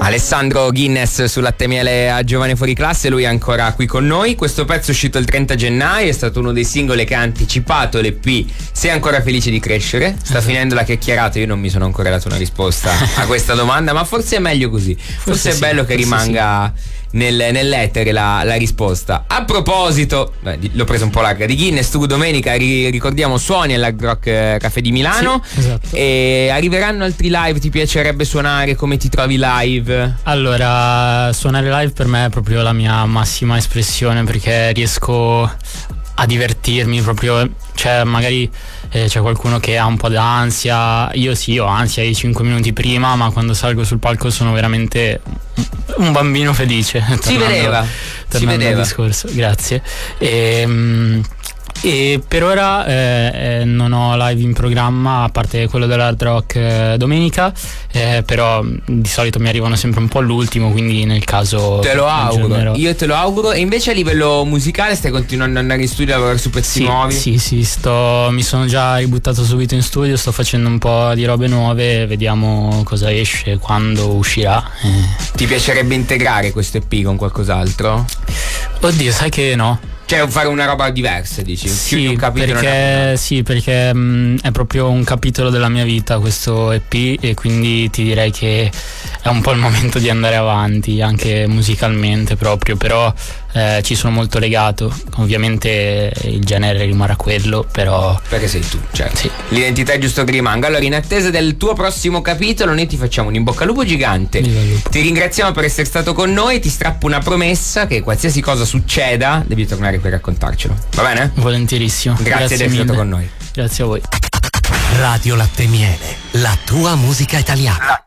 Alessandro Guinness sul Latte Miele a Giovane Fuori Classe, lui è ancora qui con noi. Questo pezzo è uscito il 30 gennaio, è stato uno dei singoli che ha anticipato l'EP Sei ancora felice di crescere. Sta finendo la chiacchierata, io non mi sono ancora dato una risposta a questa domanda, ma forse è meglio così, forse è bello che rimanga nell'etere la risposta. A proposito, l'ho preso un po' larga, di Guinness, tu domenica ricordiamo suoni all'Hard Rock Café di Milano, esatto. E arriveranno altri live, ti piacerebbe suonare? Come ti trovi live? Allora, suonare live per me è proprio la mia massima espressione, perché riesco a divertirmi proprio, cioè magari c'è qualcuno che ha un po' d'ansia, io sì ho ansia i 5 minuti prima, ma quando salgo sul palco sono veramente un bambino felice. Si vedeva al discorso, grazie. E per ora non ho live in programma, a parte quello dell'Hard Rock domenica, però di solito mi arrivano sempre un po' all'ultimo, quindi nel caso te lo auguro, io te lo auguro. E invece a livello musicale stai continuando ad andare in studio a lavorare su pezzi nuovi? Sì, mi sono già ributtato subito in studio, sto facendo un po' di robe nuove, vediamo cosa esce, quando uscirà. Ti piacerebbe integrare questo EP con qualcos'altro? Oddio, sai che no. Cioè fare una roba diversa, dici? Sì, un capitolo perché è proprio un capitolo della mia vita questo EP, e quindi ti direi che è un po' il momento di andare avanti anche musicalmente proprio, però ci sono molto legato. Ovviamente il genere rimarrà quello, però perché sei tu, certo. Sì. L'identità è giusto che rimanga. Allora, in attesa del tuo prossimo capitolo, noi ti facciamo un in bocca al lupo gigante. Ti ringraziamo per essere stato con noi. Ti strappo una promessa che qualsiasi cosa succeda devi tornare per raccontarcelo, va bene? Volentierissimo. Grazie di essere stato con noi. Grazie a voi. Radio Latte Miele, la tua musica italiana.